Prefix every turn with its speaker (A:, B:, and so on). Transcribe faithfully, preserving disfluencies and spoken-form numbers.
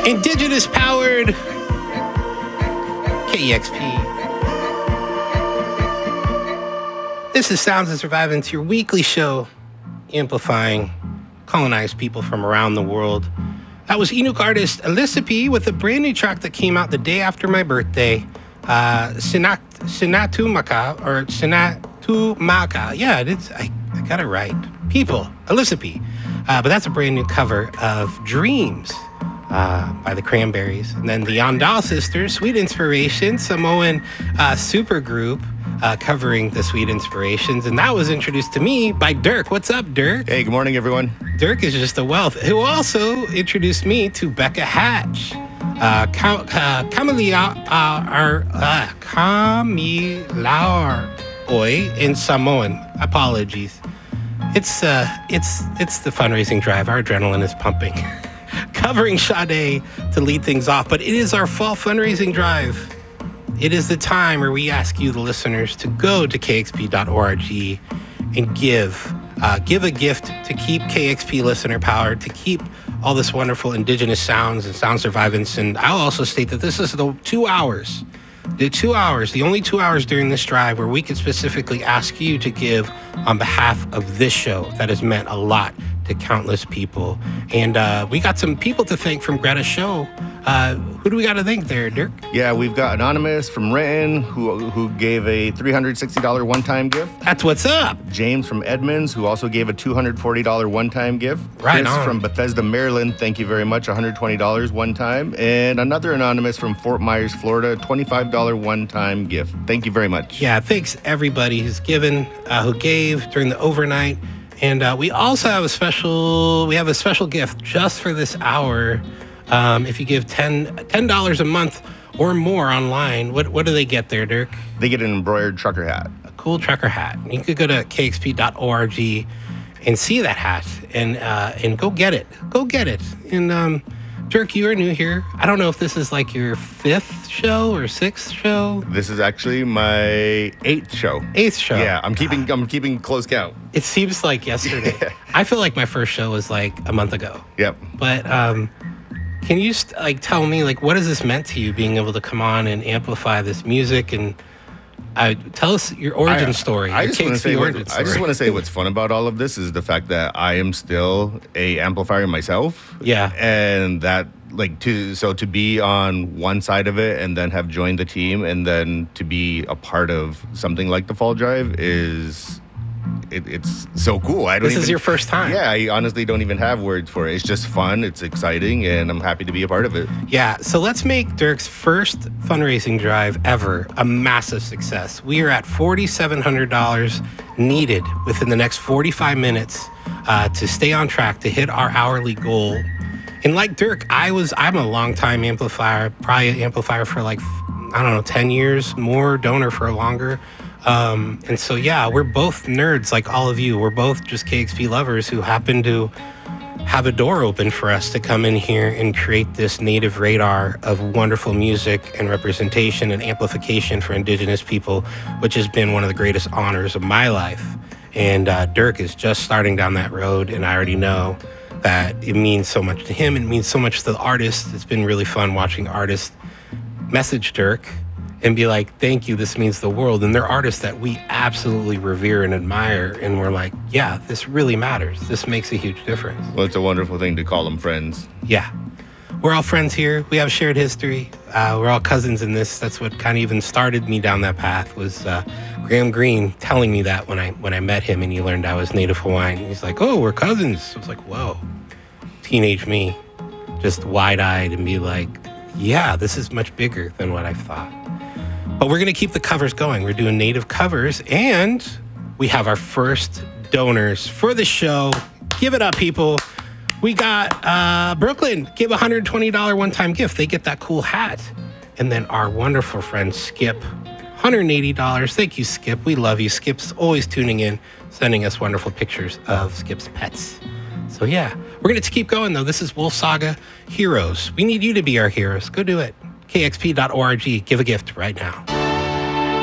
A: Indigenous powered K E X P. This is Sounds of Survivance, your weekly show amplifying colonized people from around the world. That was Inuk artist Elisapie with a brand new track that came out the day after my birthday, uh, Sinat, Sinatumaka, or Sinatumaka. Yeah, it is, I, I got it right. People, Elisapie. Uh, but that's a brand new cover of Dreams uh, by the Cranberries. And then the Yandal Sisters, Sweet Inspiration, Samoan uh, supergroup uh, covering the Sweet Inspirations. And that was introduced to me by Dirk. What's up, Dirk?
B: Hey, good morning, everyone.
A: Dirk is just a wealth, who also introduced me to Becca Hatch. Uh, Kam- uh, Kamilaur, uh, or, uh, Kamilaur Oi in Samoan. Apologies. It's uh, it's it's the fundraising drive. Our adrenaline is pumping. Covering Sade to lead things off, but it is our fall fundraising drive. It is the time where we ask you, the listeners, to go to k x p dot org and give. Uh, give a gift to keep K X P listener powered, to keep all this wonderful indigenous sounds and sound survivance. And I'll also state that this is the two hours, the two hours, the only two hours during this drive where we can specifically ask you to give on behalf of this show that has meant a lot to countless people. And uh, we got some people to thank from Greta's show. Uh, who do we got to thank there, Dirk?
B: Yeah, we've got Anonymous from Renton, who who gave a three hundred sixty dollars one-time gift.
A: That's what's up.
B: James from Edmonds, who also gave a two hundred forty dollars one-time gift.
A: Right
B: Chris
A: on.
B: from Bethesda, Maryland, thank you very much, one hundred twenty dollars one-time. And another Anonymous from Fort Myers, Florida, twenty-five dollars one-time gift. Thank you very much.
A: Yeah, thanks everybody who's given, uh, who gave during the overnight. And uh, we also have a special, we have a special gift just for this hour. Um, if you give ten dollars a month or more online, what what do they get there, Dirk?
B: They get an embroidered trucker hat.
A: A cool trucker hat. You could go to k x p dot org and see that hat and uh, and go get it. Go get it. And um, Dirk, you are new here. I don't know if this is like your fifth show or sixth show.
B: This is actually my eighth show.
A: Eighth show.
B: Yeah, I'm keeping I'm keeping close count.
A: It seems like yesterday. I feel like my first show was like a month ago.
B: Yep.
A: But um, can you just like tell me, like, what has this meant to you, being able to come on and amplify this music? And uh, tell us your origin
B: I,
A: story.
B: I
A: your
B: just want to say, what,
A: origin
B: I just
A: story.
B: want to say what's fun about all of this is the fact that I am still a amplifier myself.
A: Yeah.
B: And that, like, to so to be on one side of it and then have joined the team and then to be a part of something like the Fall Drive is. It, it's so cool. I don't
A: This
B: even,
A: is your first time.
B: Yeah, I honestly don't even have words for it. It's just fun. It's exciting, and I'm happy to be a part of it.
A: Yeah, so let's make Dirk's first fundraising drive ever a massive success. We are at four thousand seven hundred dollars needed within the next forty-five minutes uh, to stay on track to hit our hourly goal. And like Dirk, I was, I'm a longtime amplifier, probably an amplifier for like, I don't know, ten years, more, donor for longer. Um, and so, yeah, we're both nerds like all of you. We're both just K X P lovers who happen to have a door open for us to come in here and create this native radar of wonderful music and representation and amplification for Indigenous people, which has been one of the greatest honors of my life. And uh, Dirk is just starting down that road, and I already know that it means so much to him. It means so much to the artist. It's been really fun watching artists message Dirk and be like, thank you, this means the world. And they're artists that we absolutely revere and admire. And we're like, yeah, this really matters. This makes a huge difference.
B: Well, it's a wonderful thing to call them friends.
A: Yeah. We're all friends here. We have shared history. Uh, we're all cousins in this. That's what kind of even started me down that path was uh, Graham Greene telling me that when I when I met him and he learned I was Native Hawaiian. He's like, oh, we're cousins. I was like, whoa. Teenage me, just wide-eyed and be like, yeah, this is much bigger than what I thought. But we're going to keep the covers going. We're doing native covers, and we have our first donors for the show. Give it up, people. We got uh, Brooklyn, give a one hundred twenty dollars one-time gift. They get that cool hat. And then our wonderful friend Skip, one hundred eighty dollars. Thank you, Skip. We love you. Skip's always tuning in, sending us wonderful pictures of Skip's pets. So yeah, we're going to keep going, though. This is Wolf Saga Heroes. We need you to be our heroes. Go do it. k x p dot org. Give a gift right now.